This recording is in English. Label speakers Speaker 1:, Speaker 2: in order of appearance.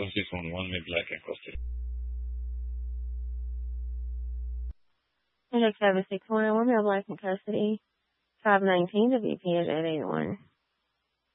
Speaker 1: 7611, maybe black in custody.
Speaker 2: Index 7611, male black in custody. 519 WP at 881.